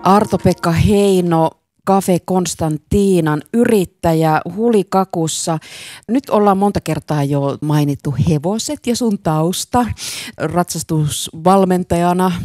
Arto-Pekka Heino, Cafe Konstantinan yrittäjä Hulikakussa. Nyt ollaan monta kertaa jo mainittu hevoset ja sun tausta ratsastusvalmentajana.